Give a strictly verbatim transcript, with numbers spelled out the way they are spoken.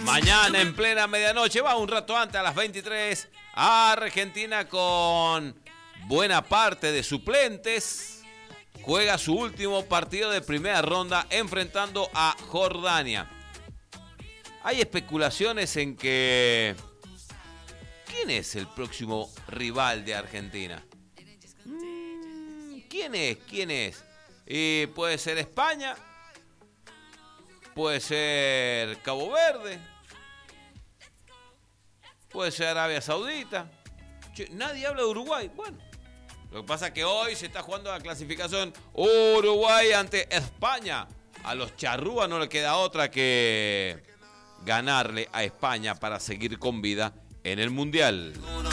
Mañana en plena medianoche, va un rato antes, a las veintitrés, Argentina con buena parte de suplentes juega su último partido de primera ronda enfrentando a Jordania. Hay especulaciones en que... ¿quién es el próximo rival de Argentina? ¿Quién es? ¿Quién es? Y puede ser España, puede ser Cabo Verde, puede ser Arabia Saudita. Che, nadie habla de Uruguay. Bueno, lo que pasa es que hoy se está jugando la clasificación Uruguay ante España. A los charrúas no le queda otra que ganarle a España para seguir con vida en el Mundial.